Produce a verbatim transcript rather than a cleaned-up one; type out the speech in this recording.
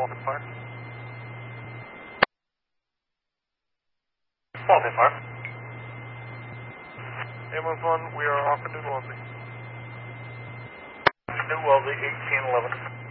Walking Fire. Walking Fire. Ambulance one, we are off to New Wellesley. New Wellesley, eighteen eleven.